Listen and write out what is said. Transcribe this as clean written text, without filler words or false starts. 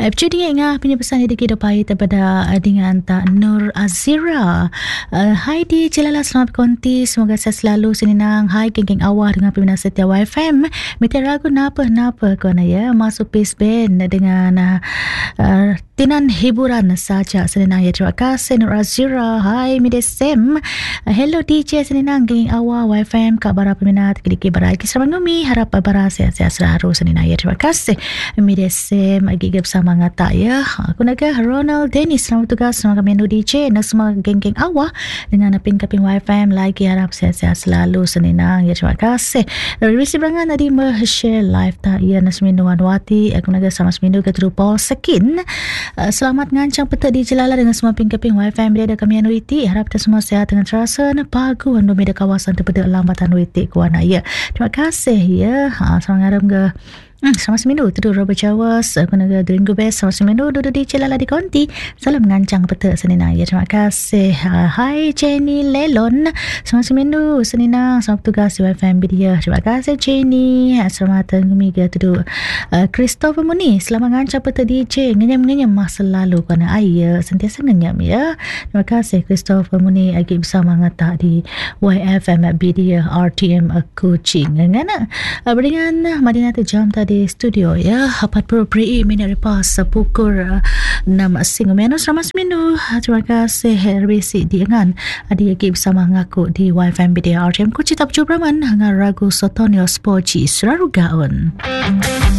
Jadi ngah punya pesan di kehidupan daripada dengan tak Nur Azira. Hai di Jelala, selamat konti, semoga saya selalu senang. Hai geng-geng awal dengan pembina setia YFM. Minta ragu napa kau na ya masuk Peace Band dengan tinan hiburan saja senang ya. Terima kasih Nur Azira. Hai Midesem. Hello DJ senang geng awal YFM, kak bara peminat kiki bara lagi selamat ngumi, harap bara sehat-sehat selalu senang ya. Terima kasih Midesem agi bersama ngata ya. Aku naga Ronald Dennis, selamat tugas sama kami DJ dan semua geng-geng awal dengan kaping YFM lagi, harap sehat-sehat selalu senang ya. Terima kasih. Risi berangan tadi share live tak ya Nasmin Wanwati. Aku naga sama seminggu ke Paul Sekin. Selamat ngancang petak di Jelala dengan semua kaping YFM bila ada kami anuiti. Harap kita semua sehat dengan terasa pagu anu media kawasan terpedak lambatan anuiti kuana ya. Terima kasih ya. Selamat ngaram ke sama seminggu tu Robert Jawas, aku naga Dringo Best sama seminggu duduk di Jelala di Konti. Salam ngancang petak senina ya. Terima kasih. Hai Jenny Lelon, sama seminggu senina sama tugas di YFM dia. Terima kasih Jenny. Selamat ngumi ke tu Christopher Muni, selamat ngancang petak DJ ngenyam masa lalu kerana ayah sentiasa ngenyam ya. Terima kasih Christopher Muni lagi bersama ngata di YFM dia RTM Kuching ngana beringan Madinah tu jam tadi studio ya 40 minit lepas pukul 6 menos ramai seminggu. Terima kasih RBC dengan adik lagi bersama ngaku di YFM BDR RTM Kuching tak berjumpa dengan ragu Sotonio Spoci Seraru Gaun.